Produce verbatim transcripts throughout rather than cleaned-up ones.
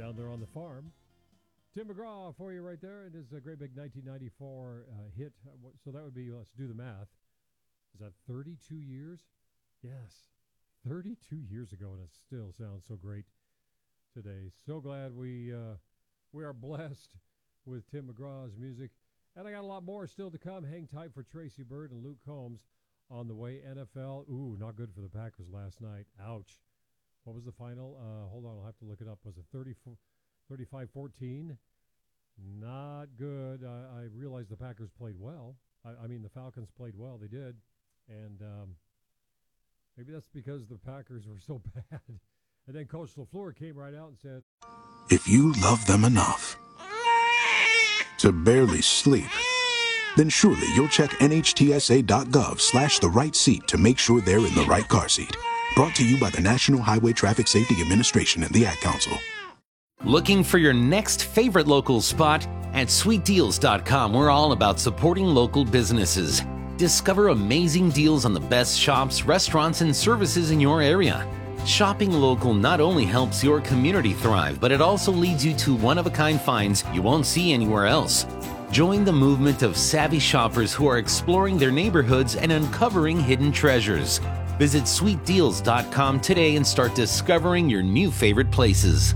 down there on the farm. Tim McGraw for you right there. It is a great big nineteen ninety-four uh, hit. So that would be, let's do the math. Is that thirty-two years? Yes, thirty-two years ago, and it still sounds so great today. So glad we uh, we are blessed with Tim McGraw's music. And I got a lot more still to come. Hang tight for Tracy Bird and Luke Combs on the way. N F L, ooh, not good for the Packers last night. Ouch. What was the final? Uh, hold on, I'll have to look it up. Was it thirty-five fourteen? Not good. I, I realized the Packers played well. I, I mean, the Falcons played well. They did. And um, maybe that's because the Packers were so bad. And then Coach LaFleur came right out and said, if you love them enough to barely sleep, then surely you'll check N H T S A dot gov slash the right seat to make sure they're in the right car seat. Brought to you by the National Highway Traffic Safety Administration and the Ad Council. Looking for your next favorite local spot? At sweet deals dot com, we're all about supporting local businesses. Discover amazing deals on the best shops, restaurants, and services in your area. Shopping local not only helps your community thrive, but it also leads you to one-of-a-kind finds you won't see anywhere else. Join the movement of savvy shoppers who are exploring their neighborhoods and uncovering hidden treasures. Visit sweet deals dot com today and start discovering your new favorite places.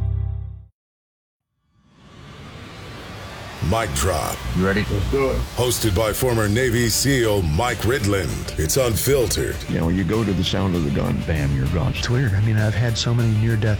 Mic Drop. You ready? Let's do it. Hosted by former Navy SEAL Mike Ridland. It's unfiltered. You know, you go to the sound of the gun, bam, you're gone. It's weird. I mean, I've had so many near-death